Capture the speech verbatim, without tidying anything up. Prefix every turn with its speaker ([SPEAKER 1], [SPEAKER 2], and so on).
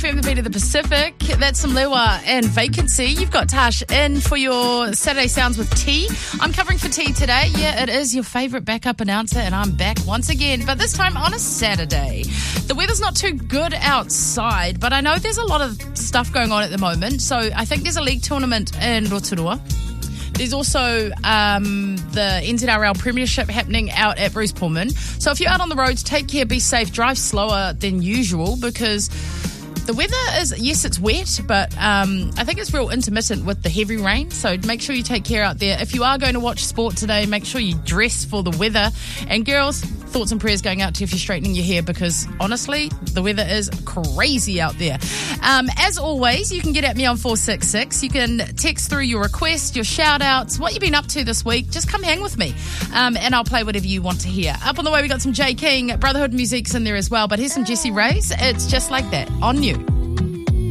[SPEAKER 1] F M, the beat of the Pacific. That's some Lewa and Vacancy. You've got Tash in for your Saturday Sounds with T. I'm covering for T today. Yeah, it is your favourite backup announcer, and I'm back once again, but this time on a Saturday. The weather's not too good outside, but I know there's a lot of stuff going on at the moment. So I think there's a league tournament in Rotorua. There's also um, the N Z R L Premiership happening out at Bruce Pullman. So if you're out on the roads, take care, be safe, drive slower than usual because the weather is, yes, it's wet, but um, I think it's real intermittent with the heavy rain. So make sure you take care out there. If you are going to watch sport today, make sure you dress for the weather. And girls, thoughts and prayers going out to you if you're straightening your hair because honestly, the weather is crazy out there. Um, as always, you can get at me on four six six. You can text through your request, your shout outs, what you've been up to this week. Just come hang with me um, and I'll play whatever you want to hear. Up on the way, we got some J King, Brotherhood music's in there as well. But here's some Jessie Reyes. It's Just Like That on You.